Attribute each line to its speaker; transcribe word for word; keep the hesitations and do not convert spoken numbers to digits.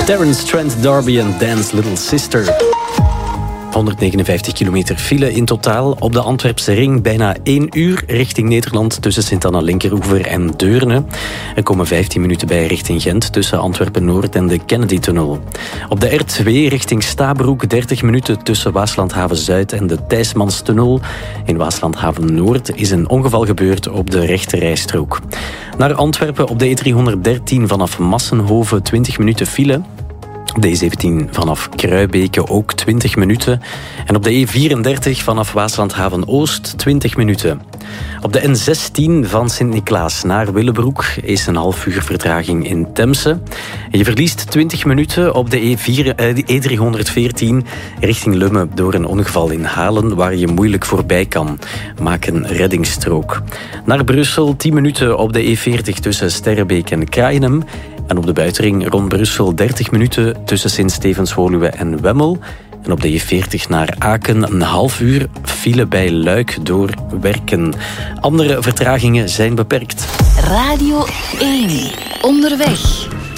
Speaker 1: Terence Trent D'Arby en Dance Little Sister. honderdnegenenvijftig kilometer file in totaal. Op de Antwerpse ring bijna één uur richting Nederland tussen Sint-Anna-Linkeroever en Deurne. Er komen vijftien minuten bij richting Gent tussen Antwerpen-Noord en de Kennedy-tunnel. Op de R twee richting Stabroek dertig minuten tussen Waaslandhaven-Zuid en de Thijsmanstunnel. In Waaslandhaven-Noord is een ongeval gebeurd op de rechte rijstrook. Naar Antwerpen op de E driehonderddertien vanaf Massenhoven twintig minuten file. Op de E zeventien vanaf Kruibeke ook twintig minuten. En op de E vierendertig vanaf Waaslandhaven-Oost twintig minuten. Op de N zestien van Sint-Niklaas naar Willebroek is een half uur vertraging in Temse. En je verliest twintig minuten op de E vier, eh, de E driehonderdveertien richting Lummen door een ongeval in Halen waar je moeilijk voorbij kan. Maak een reddingsstrook. Naar Brussel tien minuten op de E veertig tussen Sterrebeek en Kraaienhem. En op de buitenring rond Brussel dertig minuten tussen Sint-Stevens-Woluwe en Wemmel. En op de E veertig naar Aken een half uur file bij Luik door Werken. Andere vertragingen zijn beperkt.
Speaker 2: Radio één. Onderweg.